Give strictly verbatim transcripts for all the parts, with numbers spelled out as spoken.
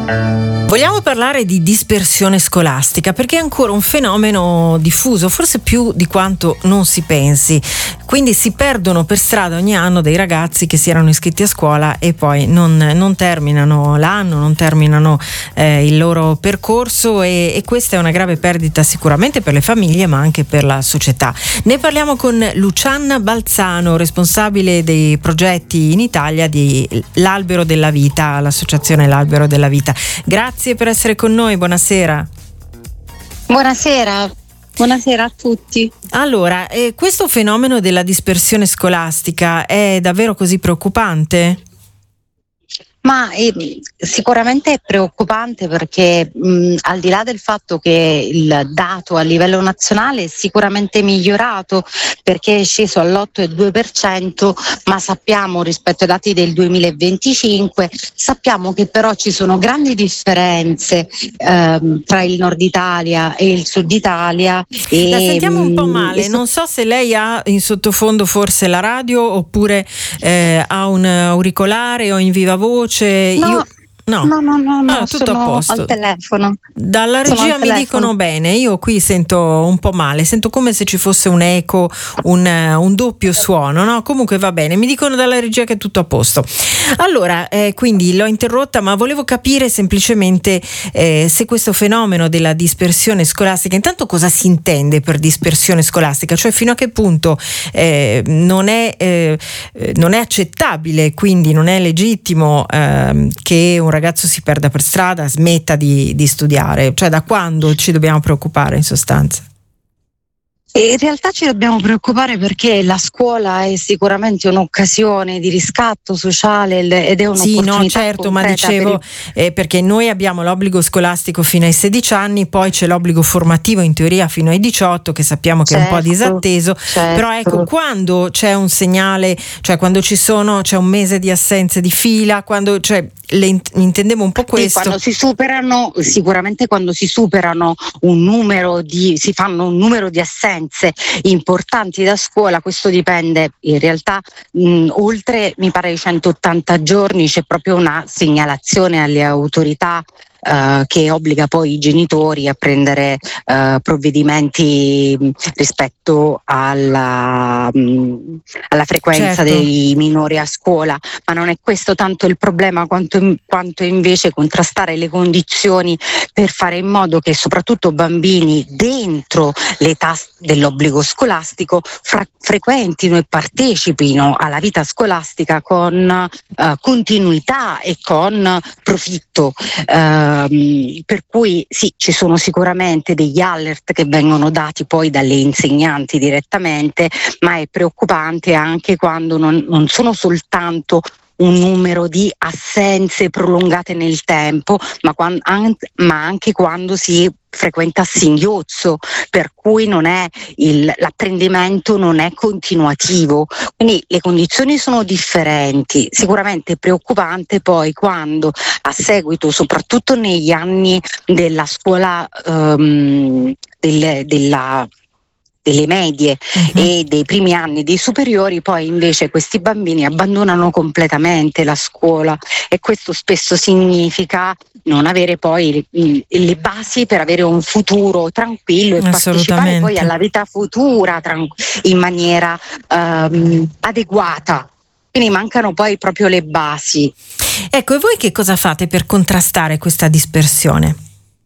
Vogliamo parlare di dispersione scolastica perché è ancora un fenomeno diffuso, forse più di quanto non si pensi. Quindi si perdono per strada ogni anno dei ragazzi che si erano iscritti a scuola e poi non, non terminano l'anno, non terminano eh, il loro percorso e, e questa è una grave perdita sicuramente per le famiglie ma anche per la società. Ne parliamo con Luciana Balzano, responsabile dei progetti in Italia di L'Albero della Vita, l'associazione L'Albero della Vita. Grazie per essere con noi, buonasera. Buonasera, buonasera a tutti. Allora, eh, questo fenomeno della dispersione scolastica è davvero così preoccupante? Ma eh, sicuramente è preoccupante perché mh, al di là del fatto che il dato a livello nazionale è sicuramente migliorato perché è sceso all'otto virgola due per cento, ma sappiamo rispetto ai dati del duemilaventicinque, sappiamo che però ci sono grandi differenze ehm, tra il nord Italia e il sud Italia. E, la sentiamo un po' male, so- non so se lei ha in sottofondo forse la radio oppure eh, ha un auricolare o in viva voce. No, io No, no, no, no, no ah, tutto sono a posto. al telefono. Dalla Sono regia al mi telefono. dicono bene, io qui sento un po' male, sento come se ci fosse un eco, un, un doppio suono, no? Comunque va bene, mi dicono dalla regia che è tutto a posto. Allora, eh, quindi l'ho interrotta, ma volevo capire semplicemente eh, se questo fenomeno della dispersione scolastica, intanto cosa si intende per dispersione scolastica, cioè fino a che punto eh, non è, eh, non è accettabile, quindi non è legittimo eh, che un ragazzo si perda per strada, smetta di, di studiare, cioè da quando ci dobbiamo preoccupare in sostanza? In realtà ci dobbiamo preoccupare perché la scuola è sicuramente un'occasione di riscatto sociale ed è un'opportunità. Sì, no, certo, ma dicevo per il... eh, perché noi abbiamo l'obbligo scolastico fino ai sedici anni, poi c'è l'obbligo formativo in teoria fino ai diciotto, che sappiamo che certo, è un po' disatteso, certo. Però ecco, quando c'è un segnale, cioè quando ci sono, c'è un mese di assenze di fila, quando, cioè, le intendevo un po' questo. Sì, quando si superano, sicuramente quando si superano un numero di, si fanno un numero di assenze importanti da scuola, questo dipende in realtà mh, oltre mi pare i centottanta giorni c'è proprio una segnalazione alle autorità Uh, che obbliga poi i genitori a prendere uh, provvedimenti mh, rispetto alla, mh, alla frequenza certo. dei minori a scuola, ma non è questo tanto il problema quanto, quanto invece contrastare le condizioni per fare in modo che soprattutto bambini dentro l'età dell'obbligo scolastico fra- frequentino e partecipino alla vita scolastica con uh, continuità e con profitto. Uh, Per cui sì, ci sono sicuramente degli alert che vengono dati poi dalle insegnanti direttamente, ma è preoccupante anche quando non, non sono soltanto un numero di assenze prolungate nel tempo, ma, quando, ma anche quando si frequenta a singhiozzo, per cui non è il, l'apprendimento non è continuativo, quindi le condizioni sono differenti. Sicuramente è preoccupante poi quando a seguito, soprattutto negli anni della scuola um, del, della delle medie uh-huh. e dei primi anni dei superiori, poi invece questi bambini abbandonano completamente la scuola e questo spesso significa non avere poi le, le basi per avere un futuro tranquillo e partecipare poi alla vita futura tran- in maniera um, adeguata. Quindi mancano poi proprio le basi. Ecco, e voi che cosa fate per contrastare questa dispersione?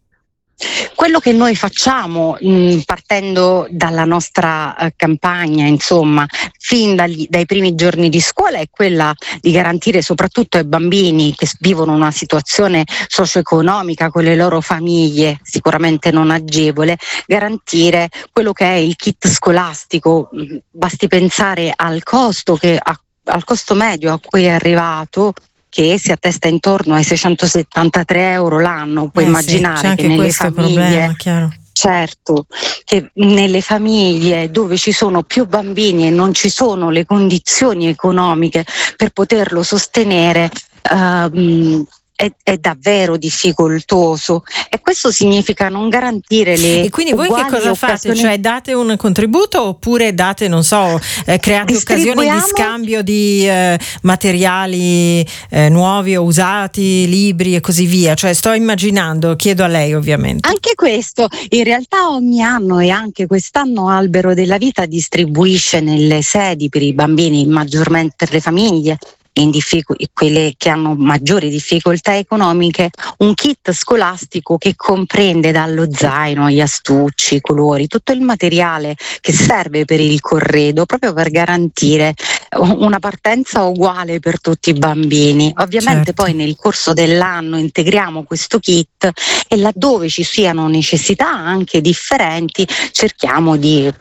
Quello che noi facciamo mh, partendo dalla nostra uh, campagna, insomma, fin dagli, dai primi giorni di scuola è quella di garantire soprattutto ai bambini che vivono una situazione socio-economica con le loro famiglie sicuramente non agevole, garantire quello che è il kit scolastico. Basti pensare al costo che a, al costo medio a cui è arrivato, che si attesta intorno ai seicentosettantatré euro l'anno. Puoi eh immaginare sì, che nelle famiglie problema, chiaro. Certo, che nelle famiglie dove ci sono più bambini e non ci sono le condizioni economiche per poterlo sostenere, ehm, è, è davvero difficoltoso, e questo significa non garantire le E quindi voi che cosa fate? Cioè date un contributo oppure date, non so, eh, create occasioni di scambio di eh, materiali eh, nuovi o usati, libri e così via? Cioè sto immaginando, chiedo a lei ovviamente. Anche questo, in realtà ogni anno e anche quest'anno Albero della Vita distribuisce nelle sedi per i bambini, maggiormente per le famiglie, in diffic- quelle che hanno maggiori difficoltà economiche, un kit scolastico che comprende dallo zaino, gli astucci, i colori, tutto il materiale che serve per il corredo, proprio per garantire una partenza uguale per tutti i bambini. Ovviamente Certo. Poi nel corso dell'anno integriamo questo kit e laddove ci siano necessità anche differenti cerchiamo di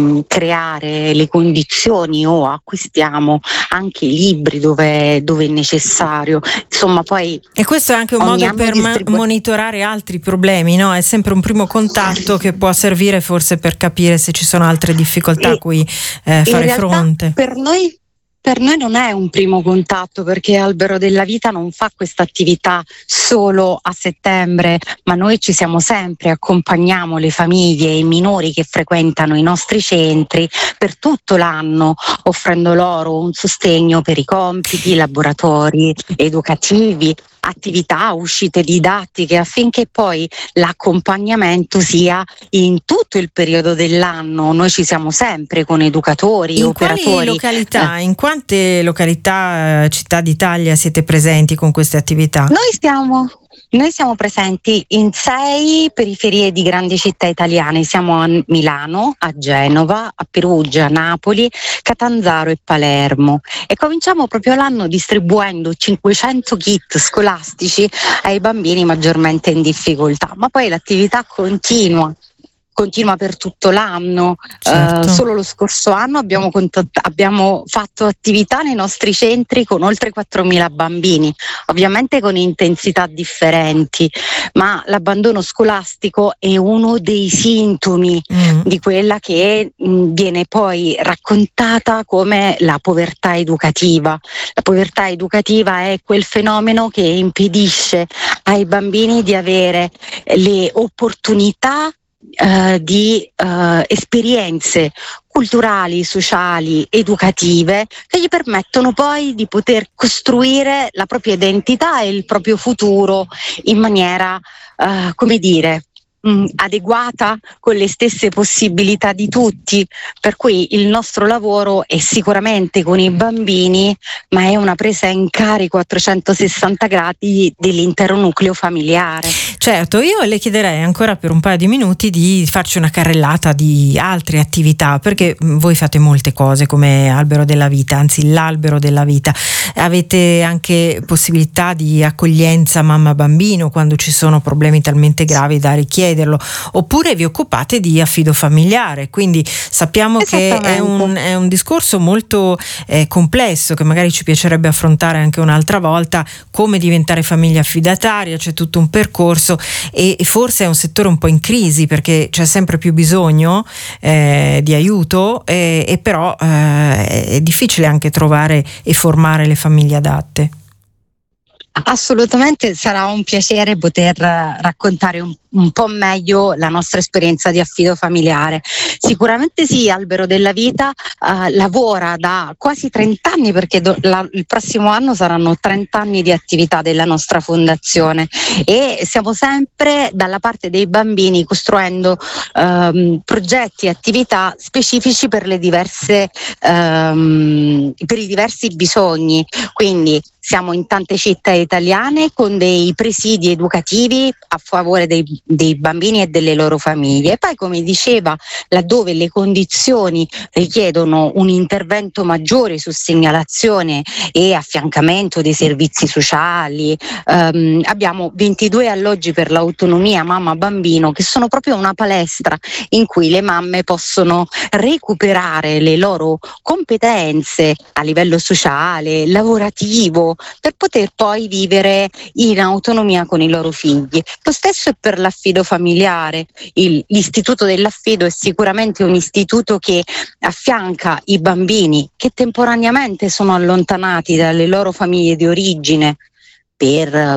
creare le condizioni o acquistiamo anche i libri dove, dove è necessario. Insomma, poi e questo è anche un modo per distribu- monitorare altri problemi, no? È sempre un primo contatto che può servire forse per capire se ci sono altre difficoltà e a cui eh, fare fronte. Per noi Per noi non è un primo contatto, perché Albero della Vita non fa questa attività solo a settembre, ma noi ci siamo sempre, accompagniamo le famiglie e i minori che frequentano i nostri centri per tutto l'anno, offrendo loro un sostegno per i compiti, laboratori educativi, attività, uscite didattiche, affinché poi l'accompagnamento sia in tutto il periodo dell'anno. Noi ci siamo sempre con educatori, in operatori. Quali località, eh. In quante località, città d'Italia siete presenti con queste attività? Noi stiamo Noi siamo presenti in sei periferie di grandi città italiane, siamo a Milano, a Genova, a Perugia, Napoli, Catanzaro e Palermo, e cominciamo proprio l'anno distribuendo cinquecento kit scolastici ai bambini maggiormente in difficoltà, ma poi l'attività continua. continua per tutto l'anno. Certo. Uh, solo lo scorso anno abbiamo, contatt- abbiamo fatto attività nei nostri centri con oltre quattromila bambini, ovviamente con intensità differenti, ma l'abbandono scolastico è uno dei sintomi mm. di quella che mh, viene poi raccontata come la povertà educativa. La povertà educativa è quel fenomeno che impedisce ai bambini di avere le opportunità Uh, di uh, esperienze culturali, sociali, educative, che gli permettono poi di poter costruire la propria identità e il proprio futuro in maniera, uh, come dire, mh, adeguata, con le stesse possibilità di tutti. Per cui il nostro lavoro è sicuramente con i bambini, ma è una presa in carico a trecentosessanta gradi dell'intero nucleo familiare. Certo, io le chiederei ancora per un paio di minuti di farci una carrellata di altre attività, perché voi fate molte cose come Albero della Vita, anzi l'Albero della Vita. Avete anche possibilità di accoglienza mamma-bambino quando ci sono problemi talmente gravi da richiederlo, oppure vi occupate di affido familiare, quindi sappiamo che è un, è un discorso molto eh, complesso, che magari ci piacerebbe affrontare anche un'altra volta, come diventare famiglia affidataria. C'è tutto un percorso e forse è un settore un po' in crisi, perché c'è sempre più bisogno eh, di aiuto e, e però eh, è difficile anche trovare e formare le famiglie adatte. Assolutamente, sarà un piacere poter raccontare un, un po' meglio la nostra esperienza di affido familiare. Sicuramente sì, Albero della Vita uh, lavora da quasi trenta anni, perché do, la, il prossimo anno saranno trenta anni di attività della nostra fondazione, e siamo sempre dalla parte dei bambini, costruendo um, progetti e attività specifici per le diverse um, per i diversi bisogni. Quindi siamo in tante città italiane con dei presidi educativi a favore dei, dei bambini e delle loro famiglie. E poi, come diceva, laddove le condizioni richiedono un intervento maggiore su segnalazione e affiancamento dei servizi sociali, ehm, abbiamo ventidue alloggi per l'autonomia mamma-bambino, che sono proprio una palestra in cui le mamme possono recuperare le loro competenze a livello sociale, lavorativo, per poter poi vivere in autonomia con i loro figli. Lo stesso è per l'affido familiare. Il, l'istituto dell'affido è sicuramente un istituto che affianca i bambini che temporaneamente sono allontanati dalle loro famiglie di origine per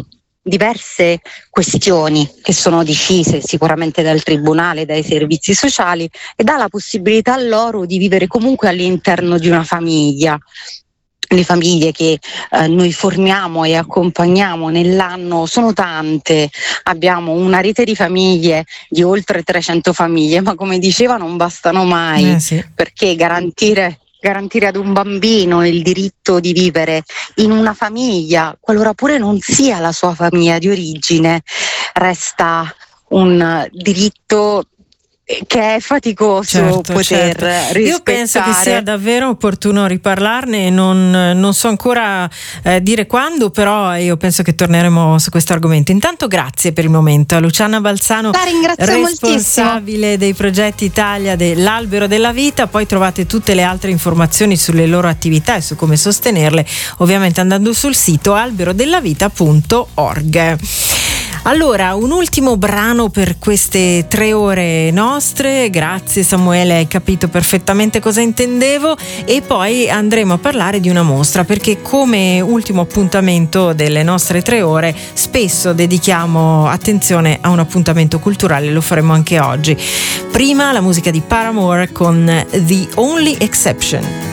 diverse questioni che sono decise sicuramente dal tribunale, dai servizi sociali, e dà la possibilità a loro di vivere comunque all'interno di una famiglia. Le famiglie che eh, noi formiamo e accompagniamo nell'anno sono tante, abbiamo una rete di famiglie di oltre trecento famiglie, ma come diceva non bastano mai, eh sì. perché garantire garantire ad un bambino il diritto di vivere in una famiglia, qualora pure non sia la sua famiglia di origine, resta un diritto che è faticoso certo, poter certo. rispettare. Io penso che sia davvero opportuno riparlarne, non, non so ancora eh, dire quando, però io penso che torneremo su questo argomento. Intanto grazie per il momento a Luciana Balzano, responsabile moltissimo. dei progetti Italia dell'Albero della Vita. Poi trovate tutte le altre informazioni sulle loro attività e su come sostenerle, ovviamente andando sul sito alberodellavita punto org. Allora, un ultimo brano per queste tre ore nostre. Grazie Samuele, hai capito perfettamente cosa intendevo. E poi andremo a parlare di una mostra, perché come ultimo appuntamento delle nostre tre ore spesso dedichiamo attenzione a un appuntamento culturale, lo faremo anche oggi. Prima la musica di Paramore con The Only Exception.